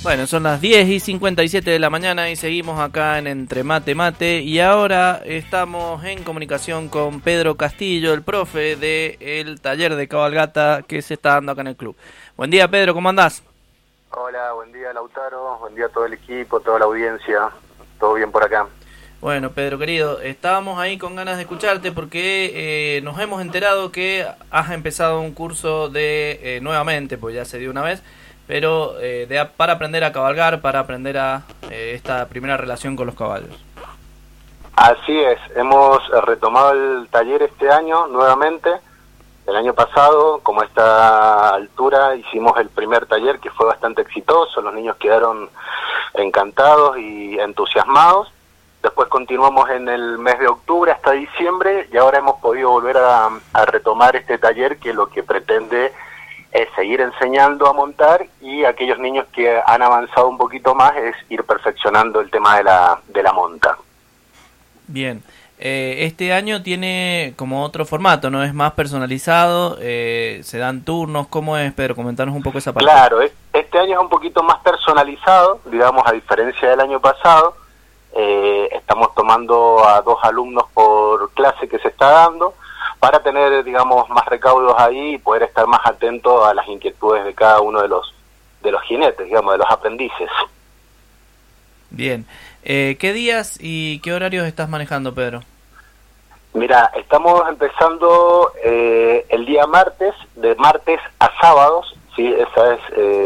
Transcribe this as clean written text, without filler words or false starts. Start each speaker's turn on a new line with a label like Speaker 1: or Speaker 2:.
Speaker 1: Bueno, son las 10:57 de la mañana y seguimos acá en Entre Mate Mate. Y ahora estamos en comunicación con Pedro Castillo, el profe del taller de cabalgata que se está dando acá en el club. Buen día, Pedro, ¿cómo andás?
Speaker 2: Hola, buen día Lautaro, buen día a todo el equipo, toda la audiencia, todo bien por acá.
Speaker 1: Bueno, Pedro querido, estábamos ahí con ganas de escucharte porque nos hemos enterado que has empezado un curso de, nuevamente, pues ya se dio una vez, pero para aprender a cabalgar, para aprender a esta primera relación con los caballos.
Speaker 2: Así es, hemos retomado el taller este año nuevamente. El año pasado, como a esta altura, hicimos el primer taller que fue bastante exitoso, los niños quedaron encantados y entusiasmados. Después continuamos en el mes de octubre hasta diciembre y ahora hemos podido volver a retomar este taller que lo que pretende es seguir enseñando a montar, y aquellos niños que han avanzado un poquito más es ir perfeccionando el tema de la monta.
Speaker 1: Bien, este año tiene como otro formato, ¿no? Es más personalizado, se dan turnos, ¿cómo es, Pedro? Comentanos un poco esa parte.
Speaker 2: Claro, este año es un poquito más personalizado, digamos, a diferencia del año pasado. Estamos tomando a 2 alumnos por clase que se está dando, para tener, digamos, más recaudos ahí y poder estar más atentos a las inquietudes de cada uno de los jinetes, digamos, de los aprendices.
Speaker 1: Bien, ¿qué días y qué horarios estás manejando, Pedro?
Speaker 2: Mira, estamos empezando el día martes, de martes a sábados, sí, esa es